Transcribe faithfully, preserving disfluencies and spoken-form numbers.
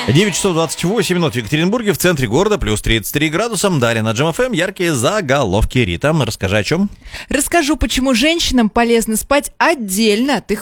девять часов двадцать восемь минут в Екатеринбурге, в центре города, плюс тридцать три градуса. Далее на Джем эф эм яркие заголовки. Рита, расскажи о чем? Расскажу, почему женщинам полезно спать отдельно от их